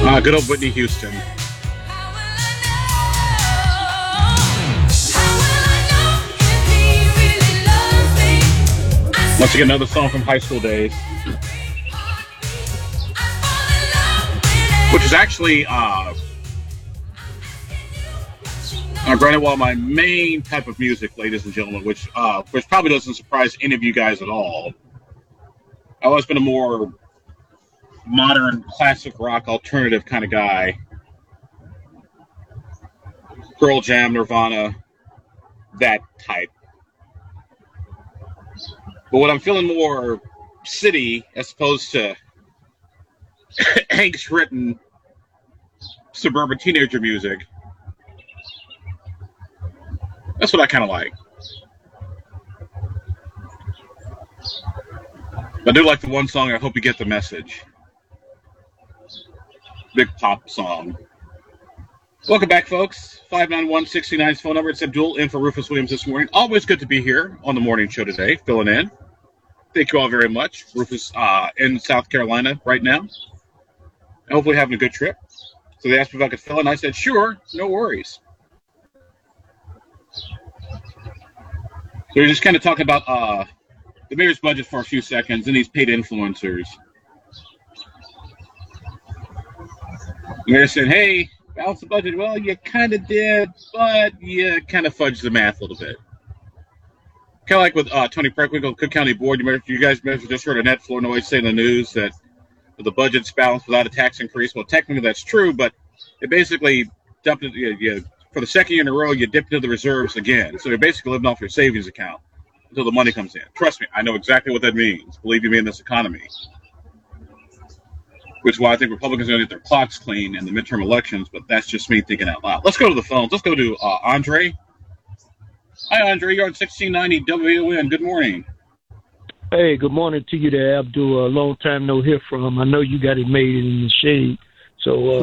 Good old Whitney Houston. Once again, another song from high school days, which is actually, granted, while my main type of music, ladies and gentlemen, which probably doesn't surprise any of you guys at all, I've always been a more modern, classic rock, alternative kind of guy. Pearl Jam, Nirvana, that type. But when I'm feeling more city as opposed to angst-written suburban teenager music, that's what I kind of like. I do like the one song, I Hope You Get the Message. Big pop song. Welcome back, folks. 591-69's phone number. It's Abdul in for Rufus Williams this morning. Always good to be here on the morning show today, filling in. Thank you all very much. Rufus in South Carolina right now. And hopefully having a good trip. So they asked me if I could fill in. I said, sure, no worries. So we're just kind of talking about the mayor's budget for a few seconds and these paid influencers. The mayor said, hey, balance the budget. Well, you kind of did, but you kind of fudged the math a little bit. Kind of like with Tony Preckwinkle, Cook County Board. You guys just heard Annette Flournoy say in the news that the budget's balanced without a tax increase. Well, technically that's true, but it basically dumped it. For the second year in a row, you dipped into the reserves again. So you're basically living off your savings account until the money comes in. Trust me, I know exactly what that means. Believe you me, in this economy. Which is why I think Republicans are going to get their clocks clean in the midterm elections, but that's just me thinking out loud. Let's go to the phones. Let's go to Andre. Hi, Andre. You're on 1690 WON. Good morning. Hey, good morning to you there, Abdul. A long time no hear from. I know you got it made in the shade. So,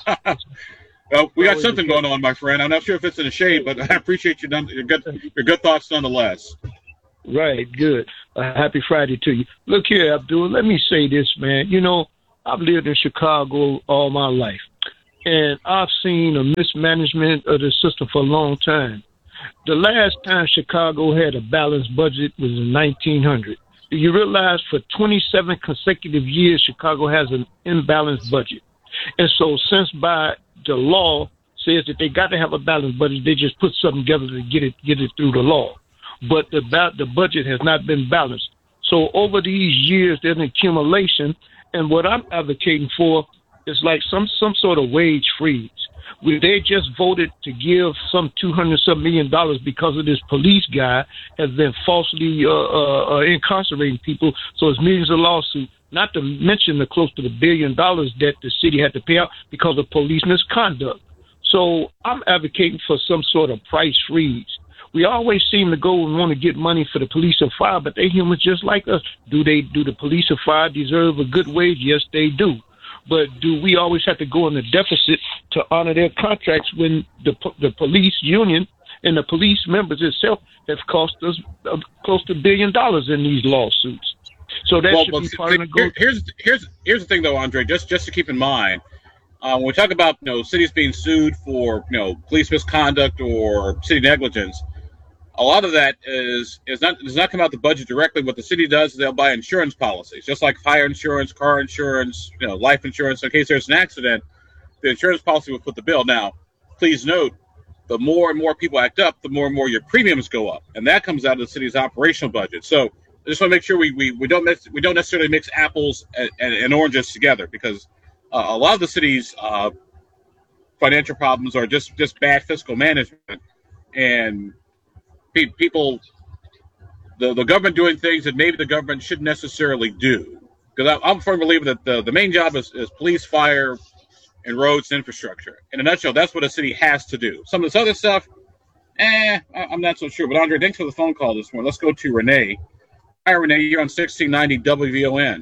well, we got something going on, my friend. I'm not sure if it's in the shade, but I appreciate your good thoughts nonetheless. Right, good. Happy Friday to you. Look here, Abdul, let me say this, man. You know, I've lived in Chicago all my life, and I've seen a mismanagement of the system for a long time. The last time Chicago had a balanced budget was in 1900. Do you realize for 27 consecutive years, Chicago has an imbalanced budget? And so since by the law says that they got to have a balanced budget, they just put something together to get it through the law. But the budget has not been balanced. So over these years, there's an accumulation. And what I'm advocating for is like some sort of wage freeze. Where they just voted to give some $200-some million because of this police guy has been falsely incarcerating people. So it's millions of lawsuits, not to mention the close to $1 billion that the city had to pay out because of police misconduct. So I'm advocating for some sort of price freeze. We always seem to go and want to get money for the police and fire, but they're humans just like us. Do the police and fire deserve a good wage? Yes, they do. But do we always have to go in the deficit to honor their contracts when the police union and the police members itself have cost us close to $1 billion in these lawsuits? So that should be part of the goal. Here's the thing, though, Andre. Just to keep in mind, when we talk about cities being sued for police misconduct or city negligence, a lot of that does not come out the budget directly. What the city does is they'll buy insurance policies, just like fire insurance, car insurance, life insurance. In case there's an accident, the insurance policy will foot the bill. Now, please note, the more and more people act up, the more and more your premiums go up, and that comes out of the city's operational budget. So I just want to make sure we don't necessarily mix apples and oranges together, because a lot of the city's financial problems are just bad fiscal management and people, the government doing things that maybe the government shouldn't necessarily do. Because I'm a firm believer that the main job is police, fire, and roads and infrastructure. In a nutshell, that's what a city has to do. Some of this other stuff, I'm not so sure. But Andre, thanks for the phone call this morning. Let's go to Renee. Hi, Renee. You're on 1690 WVON.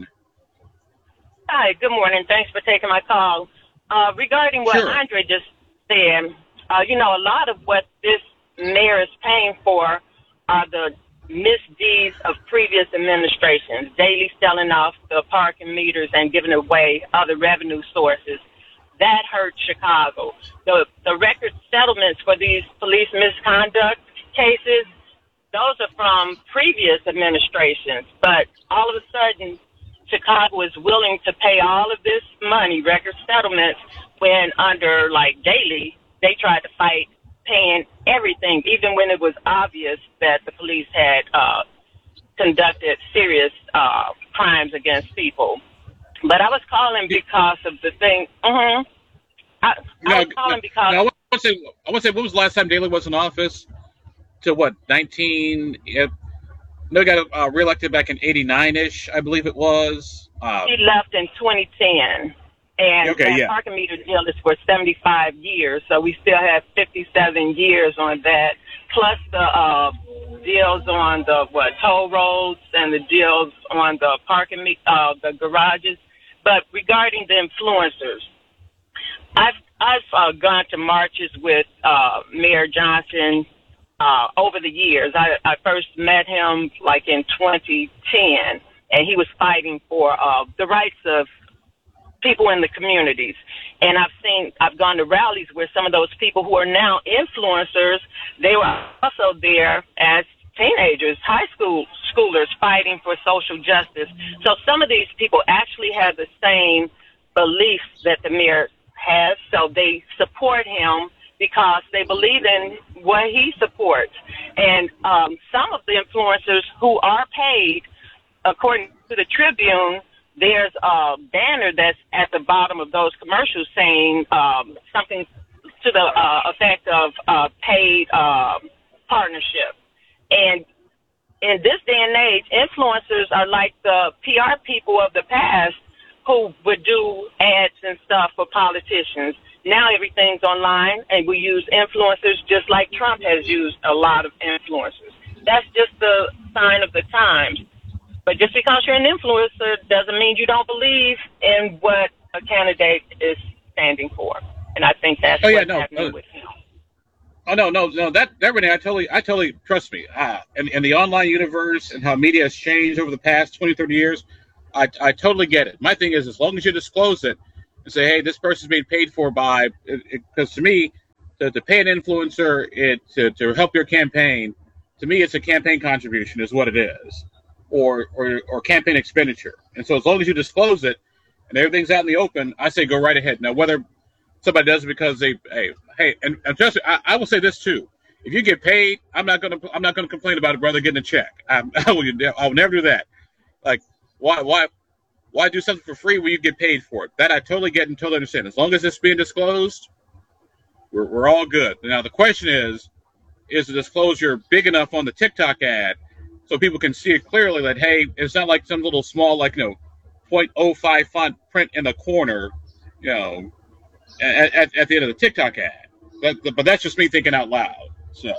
Hi, good morning. Thanks for taking my call. Regarding what Andre just said, a lot of what this mayor is paying for are the misdeeds of previous administrations, daily selling off the parking meters and giving away other revenue sources. that hurt Chicago. The record settlements for these police misconduct cases, those are from previous administrations. But all of a sudden, Chicago is willing to pay all of this money, record settlements, when under, like, Daley, they tried to fight paying everything, even when it was obvious that the police had conducted serious crimes against people. But I was calling because of the thing. I was calling because... I want to say, when was the last time Daley was in office? To what, 19... No, he got reelected back in 89-ish, I believe it was. He left in 2010. And that parking meter deal is for 75 years, so we still have 57 years on that, plus the deals on the toll roads and the deals on the parking the garages. But regarding the influencers, I've gone to marches with Mayor Johnson over the years. I first met him like in 2010, and he was fighting for the rights of people in the communities. And I've gone to rallies where some of those people who are now influencers, they were also there as teenagers, high schoolers fighting for social justice. So some of these people actually have the same beliefs that the mayor has, so they support him because they believe in what he supports. And some of the influencers who are paid, according to the Tribune, there's a banner that's at the bottom of those commercials saying something to the effect of paid partnership. And in this day and age, influencers are like the PR people of the past who would do ads and stuff for politicians. Now everything's online, and we use influencers just like Trump has used a lot of influencers. That's just the sign of the times. But just because you're an influencer doesn't mean you don't believe in what a candidate is standing for. And I think that's what's happening with him. Oh, no. That Renee, I totally trust me. In the online universe and how media has changed over the past 20, 30 years, I totally get it. My thing is, as long as you disclose it and say, hey, this person's being paid for by, because to me, to pay an influencer to help your campaign, to me, it's a campaign contribution is what it is. Or campaign expenditure. And so as long as you disclose it and everything's out in the open, I say go right ahead. Now, whether somebody does it because and trust me, I will say this too. If you get paid, I'm not gonna complain about a brother getting a check. I will never do that. Like, why do something for free when you get paid for it? That I totally get and totally understand. As long as it's being disclosed, we're all good. Now the question is the disclosure big enough on the TikTok ad so people can see it clearly that, hey, it's not like some little small, 0.05 font print in the corner, at the end of the TikTok ad. But that's just me thinking out loud. So,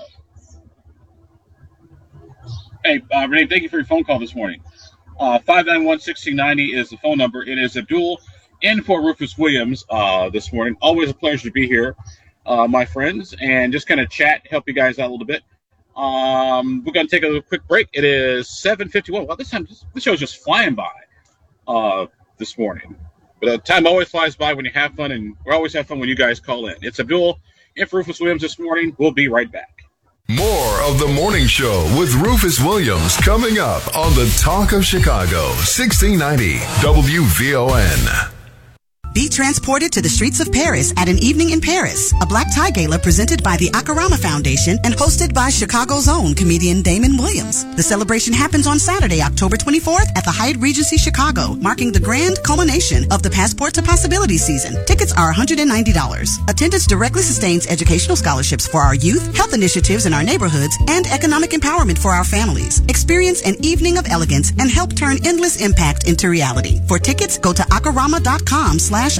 hey, Renee, thank you for your phone call this morning. 591-1690 is the phone number. It is Abdul in for Rufus Williams this morning. Always a pleasure to be here, my friends, and just kind of chat, help you guys out a little bit. We're going to take a quick break. It is 7:51. Well, this show's just flying by this morning. But time always flies by when you have fun, and we always have fun when you guys call in. It's Abdul in for Rufus Williams this morning. We'll be right back. More of the morning show with Rufus Williams coming up on the Talk of Chicago, 1690 WVON. Be transported to the streets of Paris at An Evening in Paris, a black tie gala presented by the Akarama Foundation and hosted by Chicago's own comedian Damon Williams. The celebration happens on Saturday, October 24th at the Hyatt Regency Chicago, marking the grand culmination of the Passport to Possibility season. Tickets are $190. Attendance directly sustains educational scholarships for our youth, health initiatives in our neighborhoods, and economic empowerment for our families. Experience an evening of elegance and help turn endless impact into reality. For tickets, go to akarama.com/Akarama.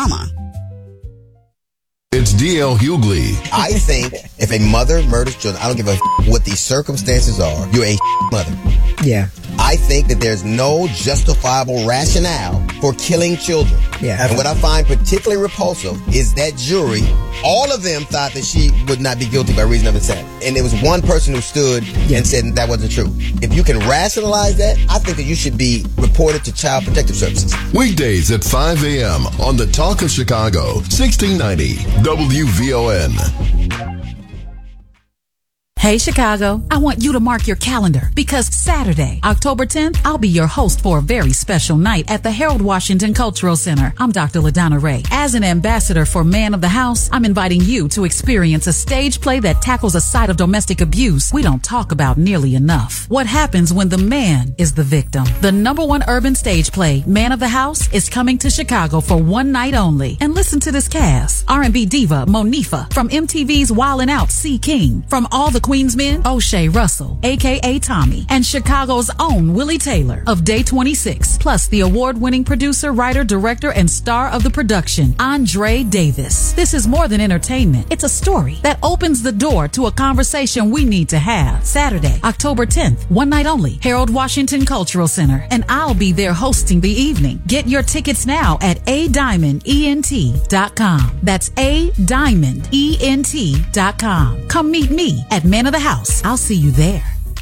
It's D.L. Hughley. I think if a mother murders children, I don't give a what the circumstances are, you're a mother. Yeah. I think that there's no justifiable rationale for killing children. Yeah. And what I find particularly repulsive is that jury, all of them thought that she would not be guilty by reason of insanity. And there was one person who stood and said that wasn't true. If you can rationalize that, I think that you should be reported to Child Protective Services. Weekdays at 5 a.m. on the Talk of Chicago, 1690 WVON. Hey Chicago, I want you to mark your calendar because Saturday, October 10th, I'll be your host for a very special night at the Harold Washington Cultural Center. I'm Dr. LaDonna Ray. As an ambassador for Man of the House, I'm inviting you to experience a stage play that tackles a side of domestic abuse we don't talk about nearly enough. What happens when the man is the victim? The #1 urban stage play, Man of the House, is coming to Chicago for one night only. And listen to this cast. R&B diva Monifa, from MTV's Wildin' Out, C. King, from All the Queen's Men, O'Shea Russell, a.k.a. Tommy, and Chicago's own Willie Taylor of Day 26, plus the award-winning producer, writer, director, and star of the production, Andre Davis. This is more than entertainment. It's a story that opens the door to a conversation we need to have. Saturday, October 10th, one night only, Harold Washington Cultural Center, and I'll be there hosting the evening. Get your tickets now at adiamondent.com. That's adiamondent.com. Come meet me at Man of the House. I'll see you there.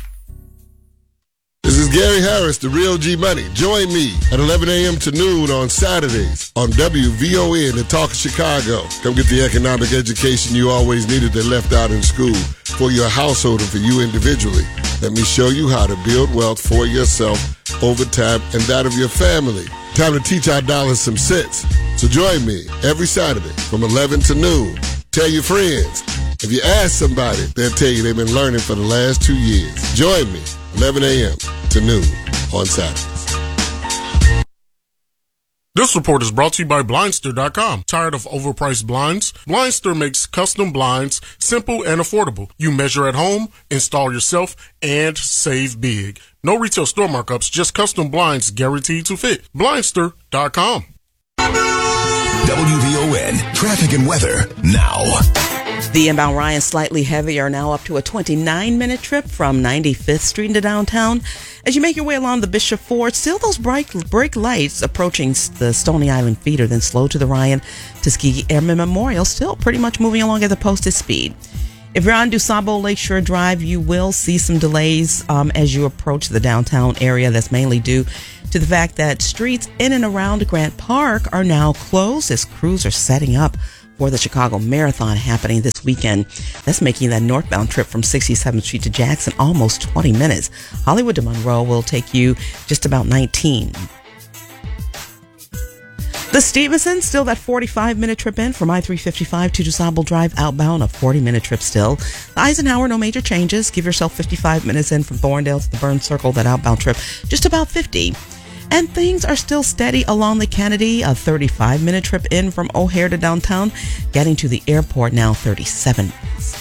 This is Gary Harris, the Real G Money. Join me at 11 a.m. to noon on Saturdays on WVON, the Talk of Chicago. Come get the economic education you always needed that left out in school for your household and for you individually. Let me show you how to build wealth for yourself over time and that of your family. Time to teach our dollars some sense. So join me every Saturday from 11 to noon. Tell your friends. If you ask somebody, they'll tell you they've been learning for the last 2 years. Join me, 11 a.m. to noon on Saturdays. This report is brought to you by Blindster.com. Tired of overpriced blinds? Blindster makes custom blinds simple and affordable. You measure at home, install yourself, and save big. No retail store markups, just custom blinds guaranteed to fit. Blindster.com. WVON traffic and weather now. The inbound Ryan slightly heavier, now up to a 29-minute trip from 95th Street into downtown. As you make your way along the Bishop Ford, still those brake lights approaching the Stony Island feeder, then slow to the Ryan Tuskegee Airmen Memorial, still pretty much moving along at the posted speed. If you're on DuSable Lakeshore Drive, you will see some delays as you approach the downtown area. That's mainly due to the fact that streets in and around Grant Park are now closed as crews are setting up for the Chicago Marathon happening this weekend. That's making that northbound trip from 67th Street to Jackson almost 20 minutes. Hollywood to Monroe will take you just about 19. The Stevenson, still that 45-minute trip in from I-355 to DuSable Drive outbound, a 40-minute trip still. The Eisenhower, no major changes. Give yourself 55 minutes in from Thorndale to the Burn Circle, that outbound trip, just about 50. And things are still steady along the Kennedy, a 35-minute trip in from O'Hare to downtown, getting to the airport now 37 minutes.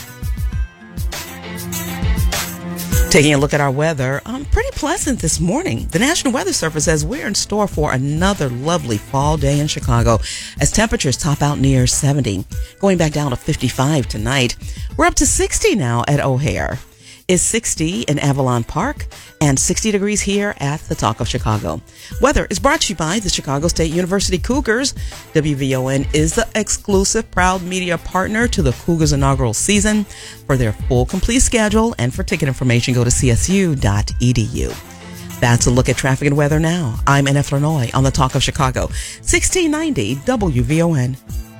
Taking a look at our weather, pretty pleasant this morning. The National Weather Service says we're in store for another lovely fall day in Chicago as temperatures top out near 70. Going back down to 55 tonight. We're up to 60 now at O'Hare. Is 60 in Avalon Park and 60 degrees here at the Talk of Chicago. Weather is brought to you by the Chicago State University Cougars. WVON is the exclusive proud media partner to the Cougars inaugural season. For their full complete schedule and for ticket information, go to csu.edu. That's a look at traffic and weather now. I'm NF Lanoy on the Talk of Chicago. 1690 WVON.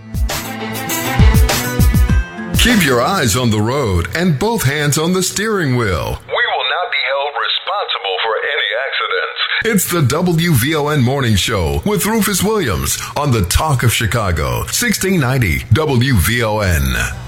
Keep your eyes on the road and both hands on the steering wheel. We will not be held responsible for any accidents. It's the WVON Morning Show with Rufus Williams on the Talk of Chicago, 1690 WVON.